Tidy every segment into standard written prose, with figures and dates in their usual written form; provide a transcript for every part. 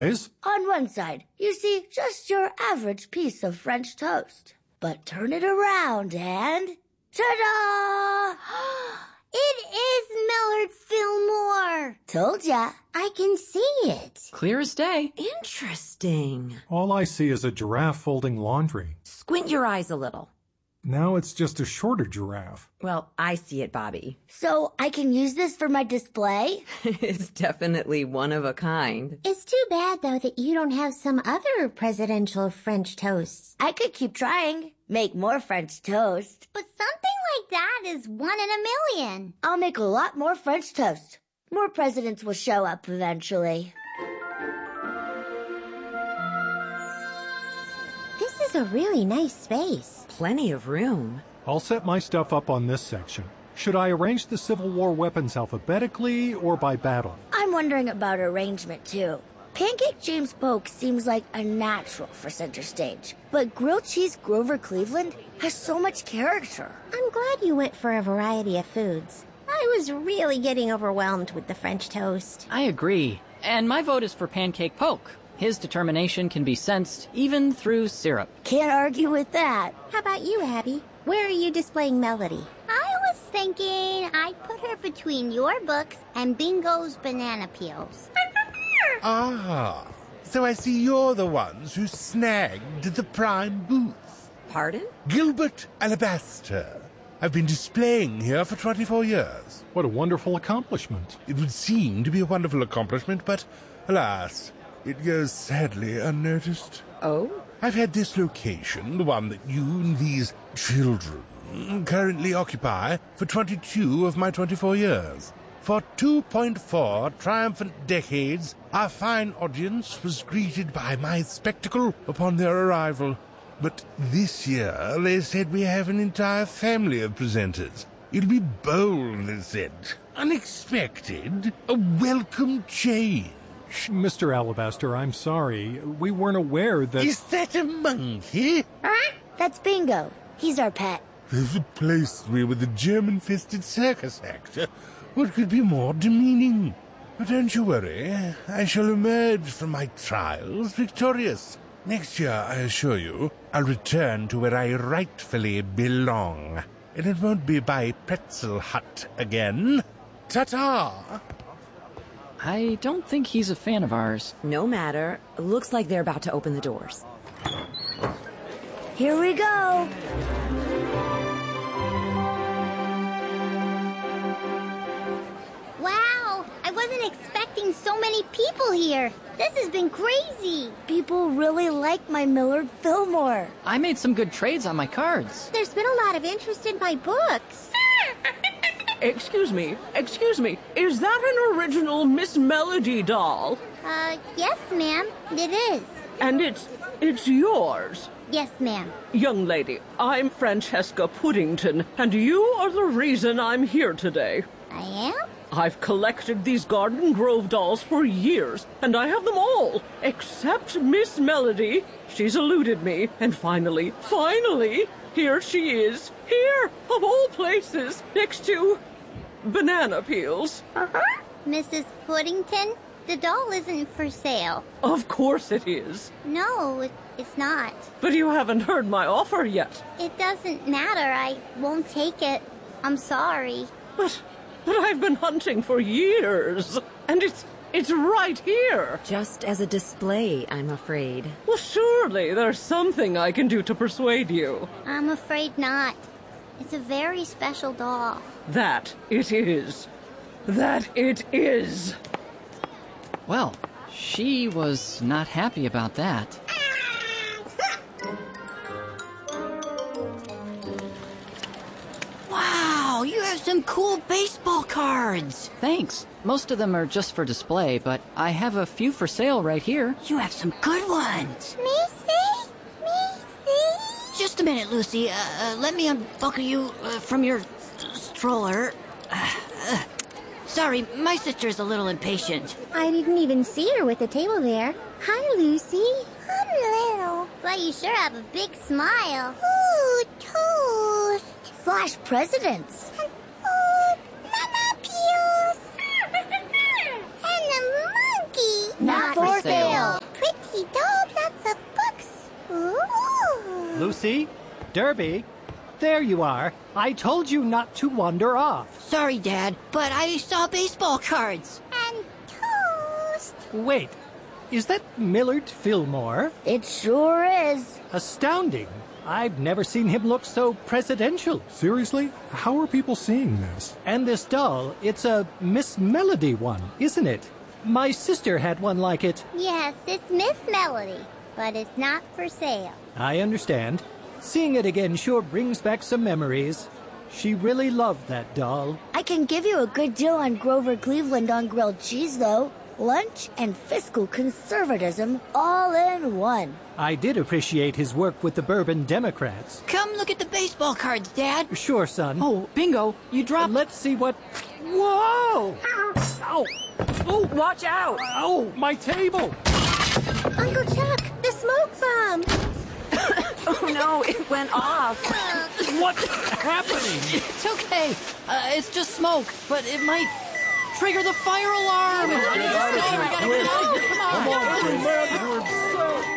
On one side, you see just your average piece of French toast. But turn it around and... ta-da! It is Millard Fillmore. Told ya. I can see it. Clear as day. Interesting. All I see is a giraffe folding laundry. Squint your eyes a little. Now it's just a shorter giraffe. Well, I see it, Bobby. So I can use this for my display? It's definitely one of a kind. It's too bad, though, that you don't have some other presidential French toasts. I could keep trying. Make more French toast. But something like that is 1 in a million. I'll make a lot more French toast. More presidents will show up eventually. This is a really nice space. Plenty of room. I'll set my stuff up on this section. Should I arrange the Civil War weapons alphabetically or by battle? I'm wondering about arrangement, too. Pancake James Polk seems like a natural for center stage, but Grilled Cheese Grover Cleveland has so much character. I'm glad you went for a variety of foods. I was really getting overwhelmed with the French toast. I agree. And my vote is for Pancake Polk. His determination can be sensed even through syrup. Can't argue with that. How about you, Abby? Where are you displaying Melody? I was thinking I'd put her between your books and Bingo's banana peels. Ah, so I see you're the ones who snagged the prime booth. Pardon? Gilbert Alabaster. I've been displaying here for 24 years. What a wonderful accomplishment. It would seem to be a wonderful accomplishment, but alas, it goes sadly unnoticed. Oh? I've had this location, the one that you and these children currently occupy, for 22 of my 24 years. For 2.4 triumphant decades, our fine audience was greeted by my spectacle upon their arrival. But this year, they said we have an entire family of presenters. It'll be bold, they said. Unexpected. A welcome change. Mr. Alabaster, I'm sorry. We weren't aware that... Is that a monkey? That's Bingo. He's our pet. They've replaced me with a German-fisted circus actor. What could be more demeaning? But don't you worry. I shall emerge from my trials victorious. Next year, I assure you, I'll return to where I rightfully belong. And it won't be by Pretzel Hut again. Ta-ta! I don't think he's a fan of ours. No matter. Looks like they're about to open the doors. Here we go. Wow, I wasn't expecting so many people here. This has been crazy. People really like my Millard Fillmore. I made some good trades on my cards. There's been a lot of interest in my books. Excuse me, is that an original Miss Melody doll? Yes, ma'am, it is. And it's yours? Yes, ma'am. Young lady, I'm Francesca Puddington, and you are the reason I'm here today. I am? I've collected these Garden Grove dolls for years, and I have them all, except Miss Melody. She's eluded me, and finally, here she is. Here, of all places, next to banana peels. Mrs. Puddington, the doll isn't for sale. Of course it is. No, it's not. But you haven't heard my offer yet. It doesn't matter. I won't take it. I'm sorry. But I've been hunting for years, and it's right here. Just as a display, I'm afraid. Well, surely there's something I can do to persuade you. I'm afraid not. It's a very special doll. That it is. That it is. Well, she was not happy about that. Wow, you have some cool baseball cards. Thanks. Most of them are just for display, but I have a few for sale right here. You have some good ones. Me see? Just a minute, Lucy. Let me unbuckle you from your stroller. Sorry, my sister's a little impatient. I didn't even see her with the table there. Hi, Lucy. I'm little, but you sure have a big smile. Ooh, toast. Flash presidents. Mama peels. And the monkey. Not for sale. Lucy? Derby? There you are. I told you not to wander off. Sorry, Dad, but I saw baseball cards. And toast. Wait, is that Millard Fillmore? It sure is. Astounding. I've never seen him look so presidential. Seriously? How are people seeing this? And this doll, it's a Miss Melody one, isn't it? My sister had one like it. Yes, it's Miss Melody, but it's not for sale. I understand. Seeing it again sure brings back some memories. She really loved that doll. I can give you a good deal on Grover Cleveland on grilled cheese, though. Lunch and fiscal conservatism all in one. I did appreciate his work with the Bourbon Democrats. Come look at the baseball cards, Dad. Sure, son. Oh, Bingo, you dropped... Let's see what... Whoa! Ow! Oh, watch out! Oh, my table! Uncle Chuck, the smoke bomb! Oh no, it went off. What's happening? It's okay. It's just smoke, but it might trigger the fire alarm. We gotta get out of here. Come on.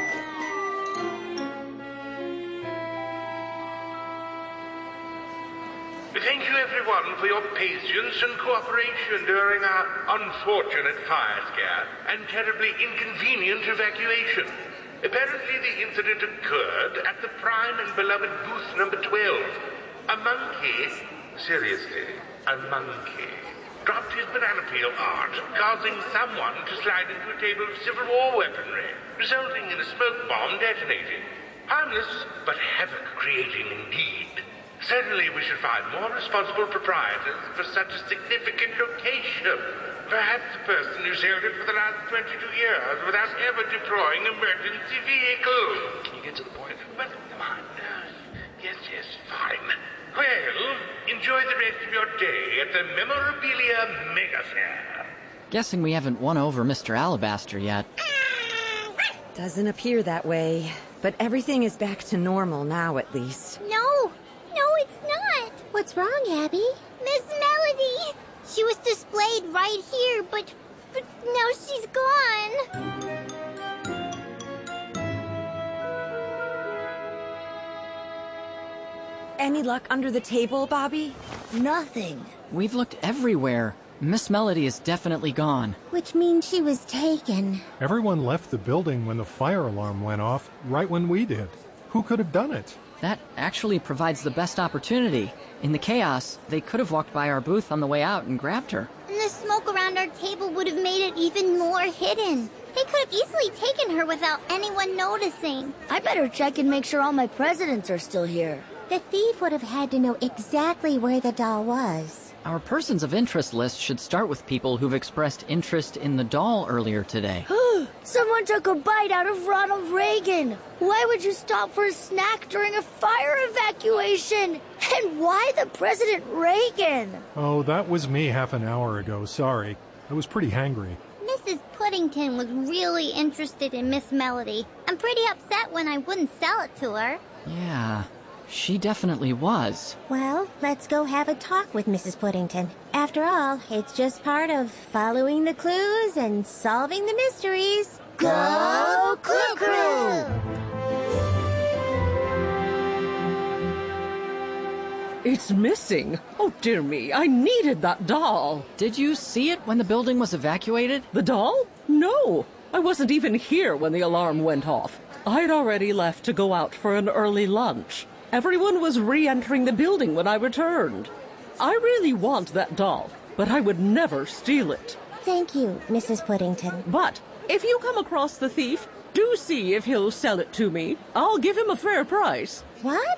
Thank you, everyone, for your patience and cooperation during our unfortunate fire scare and terribly inconvenient evacuation. Apparently, the incident occurred at the prime and beloved booth number 12. A monkey, seriously, a monkey, dropped his banana peel art, causing someone to slide into a table of Civil War weaponry, resulting in a smoke bomb detonating. Harmless, but havoc-creating indeed. Certainly we should find more responsible proprietors for such a significant location. Perhaps the person who's held it for the last 22 years without ever deploying emergency vehicles. Can you get to the point? But come on. Yes, fine. Well, enjoy the rest of your day at the Memorabilia Mega Fair. Guessing we haven't won over Mr. Alabaster yet. Doesn't appear that way. But everything is back to normal now, at least. No, it's not. What's wrong, Abby? Miss Melody. She was displayed right here, but now she's gone. Any luck under the table, Bobby? Nothing. We've looked everywhere. Miss Melody is definitely gone. Which means she was taken. Everyone left the building when the fire alarm went off, right when we did. Who could have done it? That actually provides the best opportunity. In the chaos, they could have walked by our booth on the way out and grabbed her. And the smoke around our table would have made it even more hidden. They could have easily taken her without anyone noticing. I better check and make sure all my presidents are still here. The thief would have had to know exactly where the doll was. Our persons of interest list should start with people who've expressed interest in the doll earlier today. Someone took a bite out of Ronald Reagan. Why would you stop for a snack during a fire evacuation? And why the President Reagan? Oh, that was me half an hour ago, sorry. I was pretty hangry. Mrs. Puddington was really interested in Miss Melody. I'm pretty upset when I wouldn't sell it to her. Yeah, she definitely was. Well, let's go have a talk with Mrs. Puddington. After all, it's just part of following the clues and solving the mysteries. Go Clue Crew! It's missing. Oh, dear me, I needed that doll. Did you see it when the building was evacuated? The doll? No. I wasn't even here when the alarm went off. I'd already left to go out for an early lunch. Everyone was re-entering the building when I returned. I really want that doll, but I would never steal it. Thank you, Mrs. Puddington. But if you come across the thief, do see if he'll sell it to me. I'll give him a fair price. What?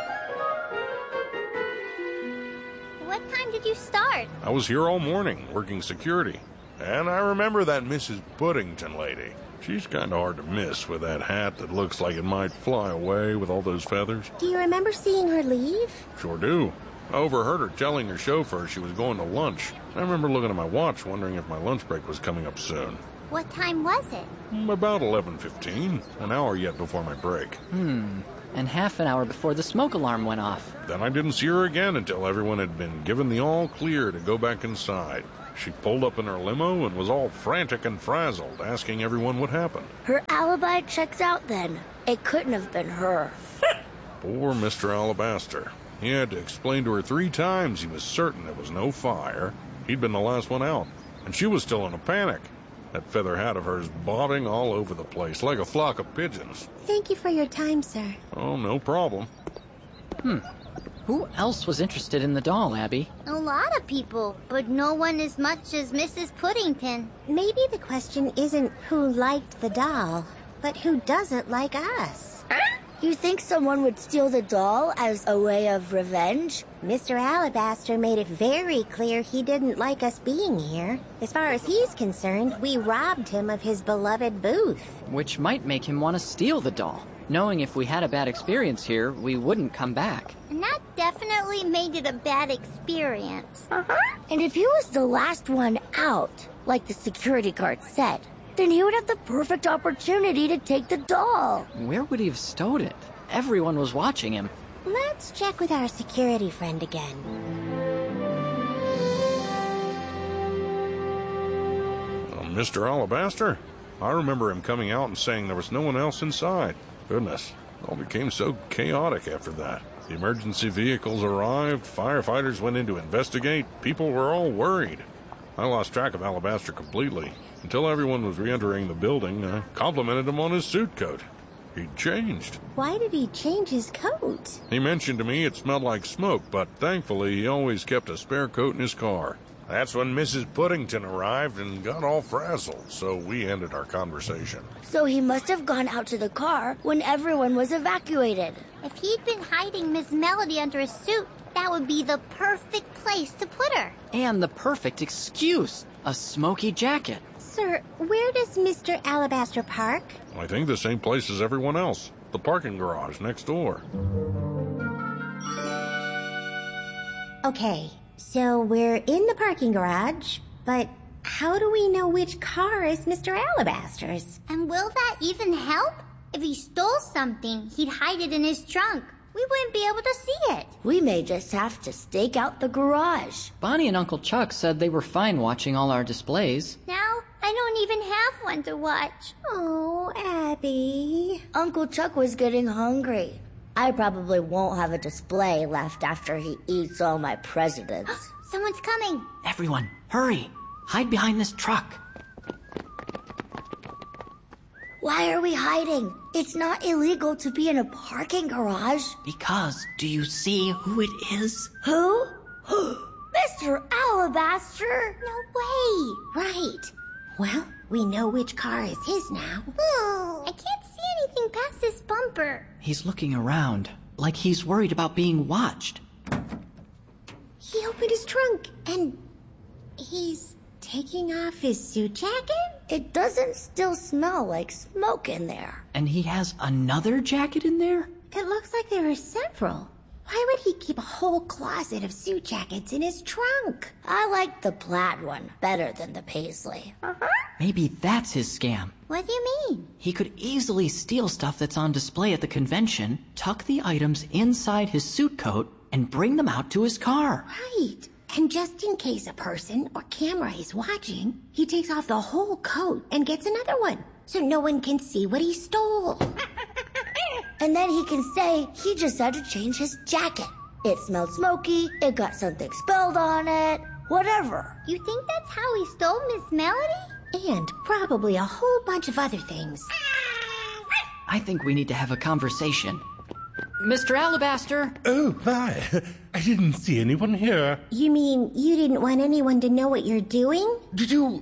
What time did you start? I was here all morning, working security. And I remember that Mrs. Puddington lady. She's kind of hard to miss with that hat that looks like it might fly away with all those feathers. Do you remember seeing her leave? Sure do. I overheard her telling her chauffeur she was going to lunch. I remember looking at my watch, wondering if my lunch break was coming up soon. What time was it? About 11:15. An hour yet before my break. And half an hour before the smoke alarm went off. Then I didn't see her again until everyone had been given the all clear to go back inside. She pulled up in her limo and was all frantic and frazzled, asking everyone what happened. Her alibi checks out then. It couldn't have been her. Poor Mr. Alabaster. He had to explain to her 3 times he was certain there was no fire. He'd been the last one out, and she was still in a panic. That feather hat of hers bobbing all over the place like a flock of pigeons. Thank you for your time, sir. Oh, no problem. Who else was interested in the doll, Abby? A lot of people, but no one as much as Mrs. Puddington. Maybe the question isn't who liked the doll, but who doesn't like us. You think someone would steal the doll as a way of revenge? Mr. Alabaster made it very clear he didn't like us being here. As far as he's concerned, we robbed him of his beloved booth. Which might make him want to steal the doll, knowing if we had a bad experience here, we wouldn't come back. And that definitely made it a bad experience. And if he was the last one out, like the security guard said, then he would have the perfect opportunity to take the doll. Where would he have stowed it? Everyone was watching him. Let's check with our security friend again. Mr. Alabaster? I remember him coming out and saying there was no one else inside. Goodness, it all became so chaotic after that. The emergency vehicles arrived, firefighters went in to investigate, people were all worried. I lost track of Alabaster completely. Until everyone was re-entering the building, I complimented him on his suit coat. He'd changed. Why did he change his coat? He mentioned to me it smelled like smoke, but thankfully he always kept a spare coat in his car. That's when Mrs. Puddington arrived and got all frazzled, so we ended our conversation. So he must have gone out to the car when everyone was evacuated. If he'd been hiding Miss Melody under a suit, that would be the perfect place to put her. And the perfect excuse, a smoky jacket. Sir, where does Mr. Alabaster park? I think the same place as everyone else. The parking garage next door. Okay, so we're in the parking garage, but how do we know which car is Mr. Alabaster's? And will that even help? If he stole something, he'd hide it in his trunk. We wouldn't be able to see it. We may just have to stake out the garage. Bonnie and Uncle Chuck said they were fine watching all our displays. Now, I don't even have one to watch. Oh, Abby. Uncle Chuck was getting hungry. I probably won't have a display left after he eats all my presidents. Someone's coming. Everyone, hurry. Hide behind this truck. Why are we hiding? It's not illegal to be in a parking garage. Because, do you see who it is? Who? Mr. Alabaster? No way. Right. Well, we know which car is his now. Oh, I can't see anything past this bumper. He's looking around, like he's worried about being watched. He opened his trunk, and he's taking off his suit jacket? It doesn't still smell like smoke in there. And he has another jacket in there? It looks like there are several. Why would he keep a whole closet of suit jackets in his trunk? I like the plaid one better than the paisley. Maybe that's his scam. What do you mean? He could easily steal stuff that's on display at the convention, tuck the items inside his suit coat, and bring them out to his car. Right. And just in case a person or camera is watching, he takes off the whole coat and gets another one, so no one can see what he stole. And then he can say he just had to change his jacket. It smelled smoky, it got something spilled on it, whatever. You think that's how he stole Miss Melody? And probably a whole bunch of other things. I think we need to have a conversation. Mr. Alabaster! Oh, hi. I didn't see anyone here. You mean you didn't want anyone to know what you're doing? Did you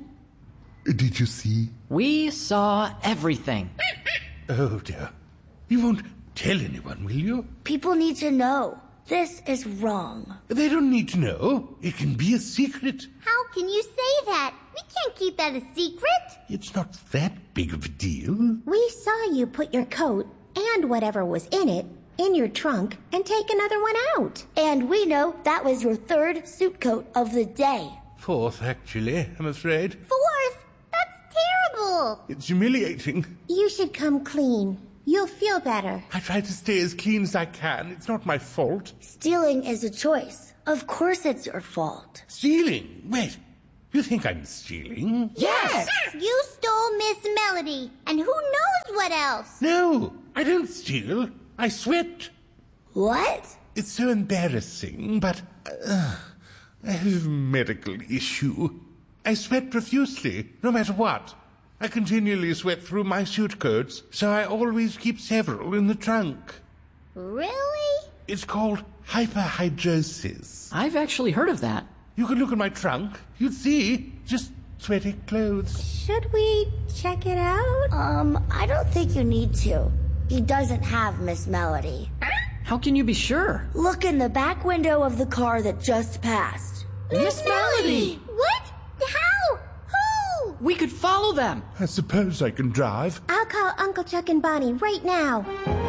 see? We saw everything. Oh, dear. You won't tell anyone, will you? People need to know. This is wrong. They don't need to know. It can be a secret. How can you say that? We can't keep that a secret. It's not that big of a deal. We saw you put your coat and whatever was in it in your trunk and take another one out. And we know that was your third suit coat of the day. Fourth, actually, I'm afraid. Fourth? That's terrible. It's humiliating. You should come clean. You'll feel better. I try to stay as clean as I can. It's not my fault. Stealing is a choice. Of course it's your fault. Stealing? Wait. You think I'm stealing? Yes! You stole Miss Melody, and who knows what else? No, I don't steal. I sweat. What? It's so embarrassing, but I have a medical issue. I sweat profusely, no matter what. I continually sweat through my suit coats, so I always keep several in the trunk. Really? It's called hyperhidrosis. I've actually heard of that. You can look in my trunk. You'd see. Just sweaty clothes. Should we check it out? I don't think you need to. He doesn't have Miss Melody. How can you be sure? Look in the back window of the car that just passed. Miss Melody! What? How? Who? We could follow them. I suppose I can drive. I'll call Uncle Chuck and Bonnie right now.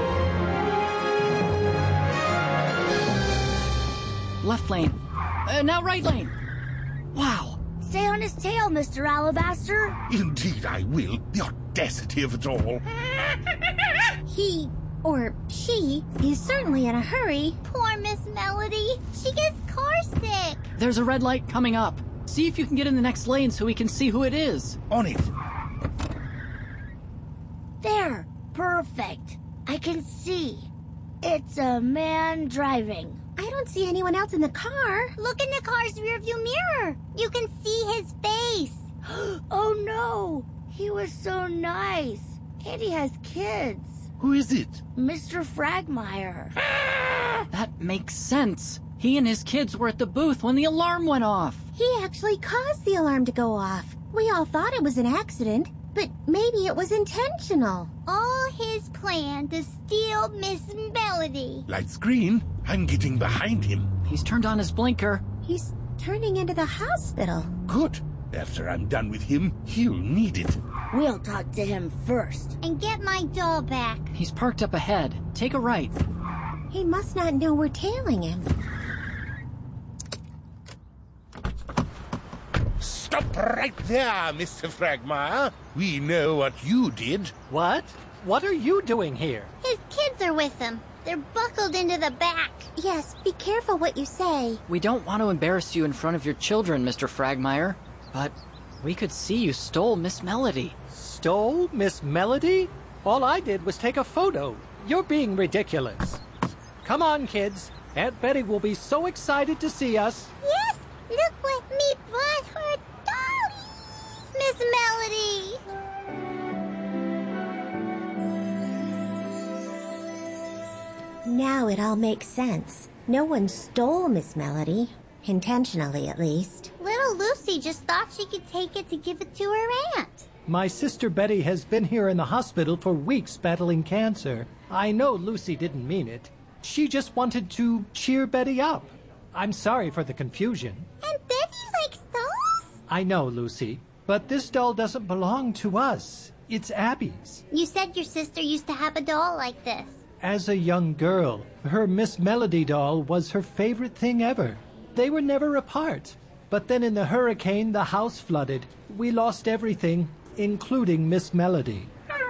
Left lane. Now right lane. Wow. Stay on his tail, Mr. Alabaster. Indeed I will. The audacity of it all. He, or she, is certainly in a hurry. Poor Miss Melody. She gets car sick. There's a red light coming up. See if you can get in the next lane so we can see who it is. On it. There. Perfect. I can see. It's a man driving. I don't see anyone else in the car. Look in the car's rearview mirror. You can see his face. Oh no! He was so nice. And he has kids. Who is it? Mr. Fragmeyer. That makes sense. He and his kids were at the booth when the alarm went off. He actually caused the alarm to go off. We all thought it was an accident, but maybe it was intentional. All his plan to steal Miss Melody. Light's green. I'm getting behind him. He's turned on his blinker. He's turning into the hospital. Good. After I'm done with him, he'll need it. We'll talk to him first. And get my doll back. He's parked up ahead. Take a right. He must not know we're tailing him. Stop right there, Mr. Fragmeyer. We know what you did. What? What are you doing here? His kids are with him. They're buckled into the back. Yes, be careful what you say. We don't want to embarrass you in front of your children, Mr. Fragmeyer, but we could see you stole Miss Melody. Stole Miss Melody? All I did was take a photo. You're being ridiculous. Come on, kids. Aunt Betty will be so excited to see us. Yes, look what me brought her dolly. Miss Melody. Now it all makes sense. No one stole Miss Melody. Intentionally, at least. Little Lucy just thought she could take it to give it to her aunt. My sister Betty has been here in the hospital for weeks battling cancer. I know Lucy didn't mean it. She just wanted to cheer Betty up. I'm sorry for the confusion. And Betty likes dolls? I know, Lucy, but this doll doesn't belong to us. It's Abby's. You said your sister used to have a doll like this. As a young girl, her Miss Melody doll was her favorite thing ever. They were never apart. But then in the hurricane, the house flooded. We lost everything, including Miss Melody.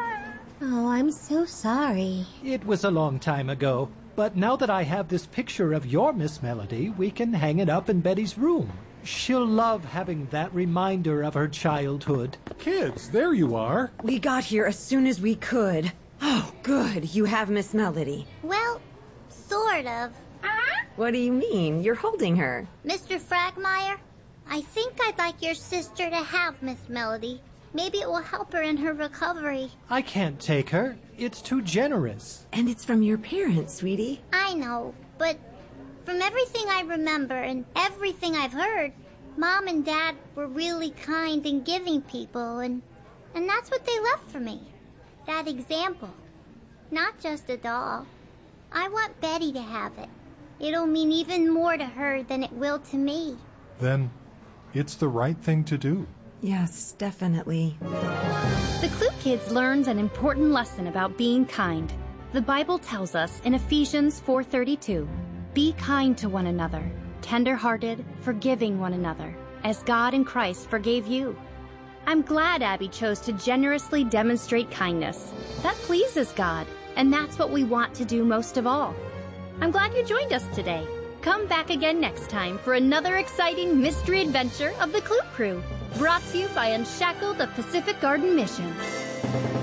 Oh, I'm so sorry. It was a long time ago. But now that I have this picture of your Miss Melody, we can hang it up in Betty's room. She'll love having that reminder of her childhood. Kids, there you are. We got here as soon as we could. Oh, good. You have Miss Melody. Well, sort of. What do you mean? You're holding her. Mr. Fragmeyer, I think I'd like your sister to have Miss Melody. Maybe it will help her in her recovery. I can't take her. It's too generous. And it's from your parents, sweetie. I know, but from everything I remember and everything I've heard, Mom and Dad were really kind and giving people, and that's what they left for me. That example. Not just a doll. I want Betty to have it. It'll mean even more to her than it will to me. Then it's the right thing to do. Yes, definitely. The Clue Kids learned an important lesson about being kind. The Bible tells us in Ephesians 4:32, "Be kind to one another, tender-hearted, forgiving one another, as God in Christ forgave you." I'm glad Abby chose to generously demonstrate kindness. That pleases God, and that's what we want to do most of all. I'm glad you joined us today. Come back again next time for another exciting mystery adventure of the Clue Crew. Brought to you by Unshackled, the Pacific Garden Mission.